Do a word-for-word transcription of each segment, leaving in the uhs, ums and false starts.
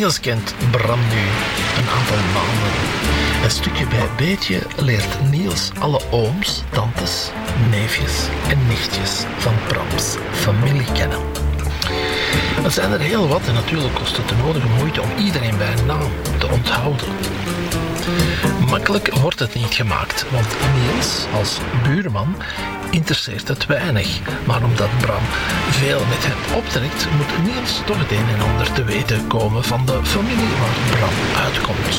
Niels kent Bram nu een aantal maanden. En stukje bij beetje leert Niels alle ooms, tantes, neefjes en nichtjes van Brams familie kennen. Het zijn er heel wat en natuurlijk kost het de nodige moeite om iedereen bij een naam te onthouden. Makkelijk wordt het niet gemaakt, want Niels als buurman interesseert het weinig. Maar omdat Bram veel met hem optrekt, moet Niels toch het een en ander te weten komen van de familie waar Bram uitkomt.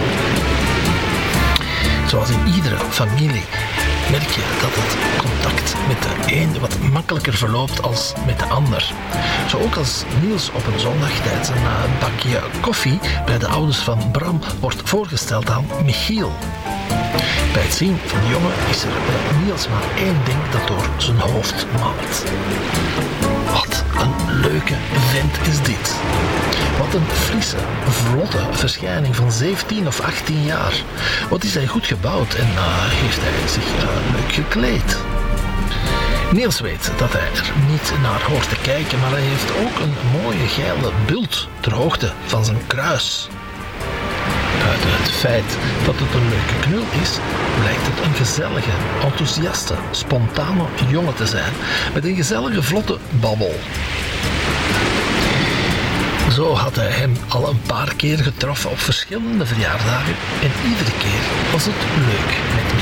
Zoals in iedere familie merk je dat het contact met de een wat makkelijker verloopt als met de ander. Zo ook als Niels op een zondag tijdens een bakje koffie bij de ouders van Bram wordt voorgesteld aan Michiel. Bij het zien van de jongen is er bij Niels maar één ding dat door zijn hoofd maalt. Wat een leuke vent is dit. Wat een frisse, vlotte verschijning van zeventien of achttien jaar. Wat is hij goed gebouwd en uh, heeft hij zich uh, leuk gekleed. Niels weet dat hij er niet naar hoort te kijken, maar hij heeft ook een mooie geile bult ter hoogte van zijn kruis. Buiten het feit dat het een leuke knul is, blijkt het een gezellige, enthousiaste, spontane jongen te zijn, met een gezellige, vlotte babbel. Zo had hij hem al een paar keer getroffen op verschillende verjaardagen en iedere keer was het leuk met